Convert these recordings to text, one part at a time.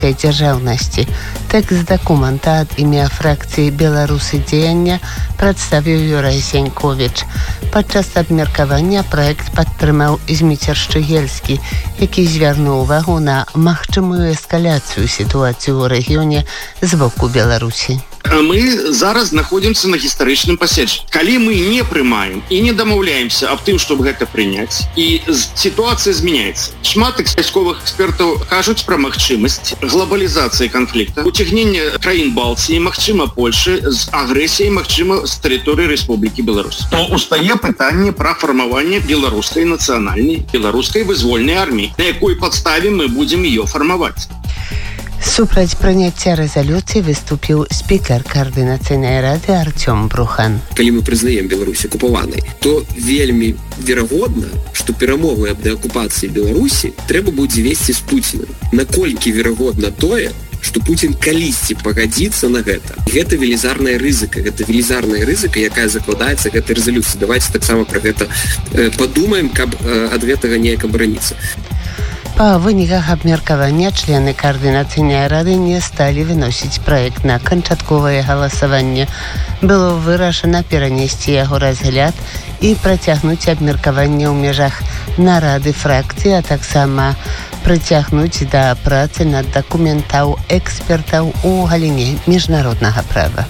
дзяржаўнасці. Тэкст дакумента ад імя фракцыі «Беларусы дзеяння» прадставіў Юрай Сяньковіч. Падчас абмеркавання праект падтрымаў Зміцер Шчыгельскі, які звярнуў увагу на магчымую эскаляцыю сітуацыі ў рэгіёне з боку Беларусі. Мы зараз знаходзімся на гістарычным паседжанні. Калі мы не прымаем і не дамаўляемся аб тым, чтобы гэта прыняць, і сітуацыя змяняецца. Шмат вайсковых экспертаў кажуць пра магчымасць глобалізацыі канфлікта, уцягнення краін Балтыі, магчыма Польшы з агрэсіяй, магчыма з тэрыторыі Рэспублікі Беларусь. То устае пытанне пра фармаванне беларускай нацыянальнай, беларускай вызвольнай арміі, на якой падставе мы будзем ее фармаваць. Супраць прыняцця рэзалюцыі выступіў спікер Каардынацыйнай рады Артём Брухан. Калі мы прызнаем Беларусь акупаванай, то вельмі верагодна, што перамогу аб дэакупацыі Беларусі трэба будзе весці з Пуцінам. Наколькі верагодна тое, што Пуцін калісьці пагадзіцца на гэта. Гэта велізарная рызыка, якая закладаецца гэтай рэзалюцыі. Давайте таксама пра гэта падумаем, каб ад гэтага неяк абараніцца. Па выніках абмеркавання члены Каардынацыйнай рады не сталі выносіць праект на канчатковае галасаванне. Было вырашана перанесці яго разгляд і працягнуць абмеркаванне ў межах нарады фракцыі, а таксама прыцягнуць да працы над дакументаў экспертаў у галіне міжнароднага права.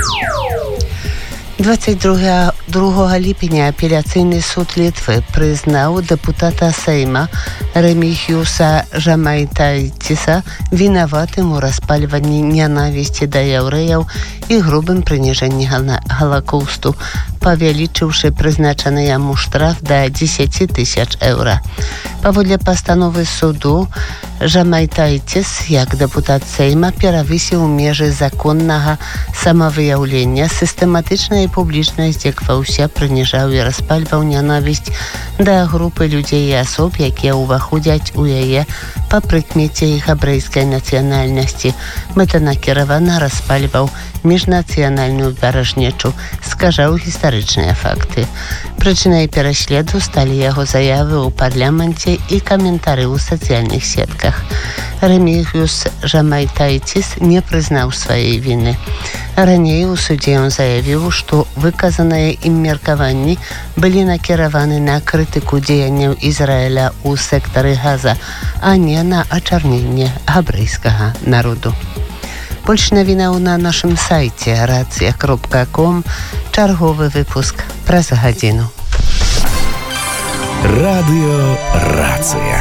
22 ліпеня апеляцыйны суд Літвы прызнаў дэпутата Сейма Рэмігіюса Жамайтайціса вінаватым у распальванні нянавісці да яўрэяў і грубым прыніжэнні галакоўсту, павялічыўшы прызначаны яму штраф да 10 000 еўра. Паводле пастановы суду, Жамайтайціс, як дэпутат Сейма, перавысіў межы законнага самавыяўлення, сістэматычна і публічна здзекаваўся, прыніжаў і распальваў нянавісць да групы людзей і асоб, якія ўваходзяць у яе па прыкмеце іх габрэйскай нацыянальнасці. Мэтанакіравана распальваў міжнацыянальную варажнечу, скажаў гістарычныя факты. Прычынай пераследу сталі яго заявы ў парламенце і каментары ў сацыяльных сетках. Рэмігіюс Жамайтайціс не прызнаў сваёй віны. Раней у судзе ён заявіў, што выказаныя ім меркаванні былі накіраваны на крытыку дзеянняў Ізраіля ў сектары Газа, а не на ачарненне габрэйскага народу. Больш навінаў на нашым сайце racja.com. Чарговы выпуск праз гадзіну. Радыё Рацыя.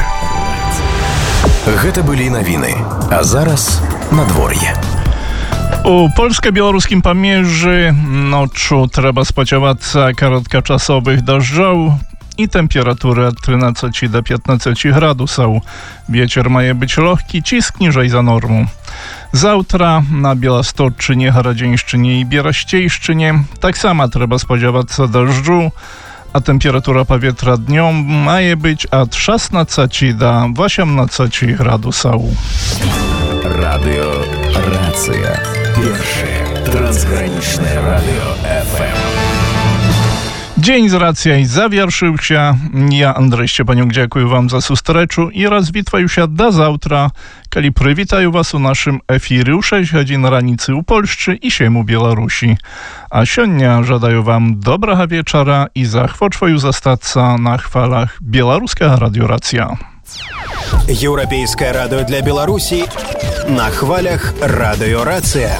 Гэта былі навіны, а зараз надвор'е. У польска-беларускім памежжы ноччу трэба спадзявацца кароткачасовых дажджоў і тэмпературы ад 13 до 15 градусаў. Вечер мае быць лёгкі, ціск ніжэй за норму. Заўтра на Беласточчыне, Гарадзеншчыне і Берасцейшчыне таксама трэба спадзявацца дажджу, а тэмпература паветра днём мае быць ад 16 до 18 градусаў. Радыё Рацыя. Першае трансгранічнае радыё FM. Дзень з рацыяй завяршыўся. Я, Андрэй Шчепанюк, дзякую вам за сустрэчу і развітваюся да заўтра, калі прывітаю вас у нашым эфіры ў 6 гадзін раніцы ў Польшчы і 7 у Беларусі. А сёння жадаю вам добрага вечара і захвочваю застацца на хвалах беларускага радыёрацыя. Еўрапейскае радыё для Беларусі на хвалях радыёрацыя.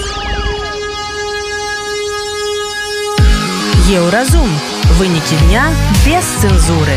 Еўразум. Вынікі дня без цэнзуры.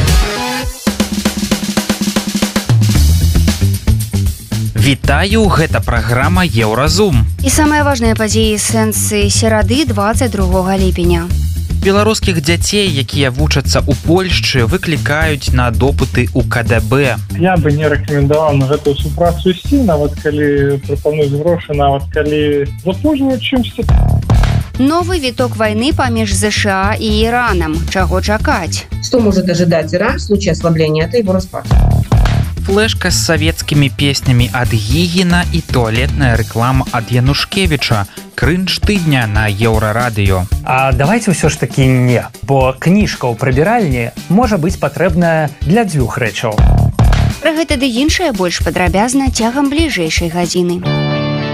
Вітаю, гэта праграма Еўразум. І самыя важныя падзеі сэнсы серады 22 ліпеня. Беларускіх дзяцей, якія вучацца ў Польшчы, выклікаюць на допыты ў КДБ. Я бы не рэкамендаваў на гэтую супрацу ісці, нават калі прапануюць грошы, нават калі запужваюць чымсьці. Новый виток войны помеж США и Ираном. Чего чакать? Что может ожидать Иран в случае ослабления от его распада? Флешка с советскими песнями от Гигина и туалетная реклама от Янушкевича. Кринж тыдня на Еўрарадыё. А давайте ўсё ж таки не, бо кніжка ў прыбіральні можа быць патрэбная для дзвюх рэчаў. Пра гэта ды іншае больш падрабязна цягам бліжэйшай гадзіны.